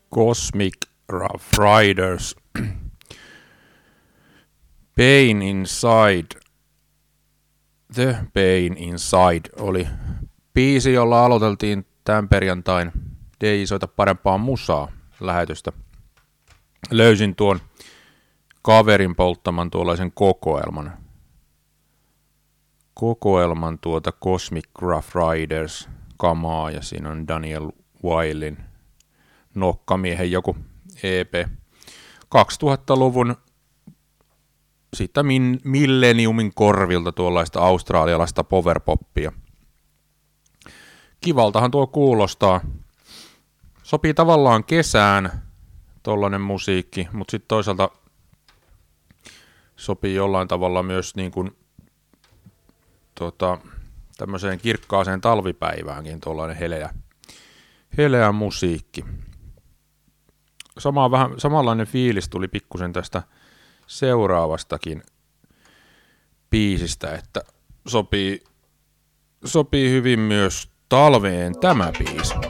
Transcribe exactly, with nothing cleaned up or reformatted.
Cosmic Rough Riders, Pain Inside, The Pain Inside oli biisi, jolla aloiteltiin tämän perjantain D J Soita parempaa musaa lähetystä. Löysin tuon kaverin polttaman tuollaisen kokoelman. Kokoelman tuota Cosmic Rough Riders kamaa ja siinä on Daniel Wilen Nokkamiehen joku E P. kaksituhattaluvun siitä min, Millenniumin korvilta tuollaista australialaista powerpoppia. Kivaltahan tuo kuulostaa. Sopii tavallaan kesään tollainen musiikki, mutta sitten toisaalta sopii jollain tavalla myös niin kuin, tota, tämmöiseen kirkkaaseen talvipäiväänkin tuollainen heleä, heleä musiikki. Sama, vähän, samanlainen fiilis tuli pikkusen tästä seuraavastakin biisistä, että sopii, sopii hyvin myös talveen tämä biisi.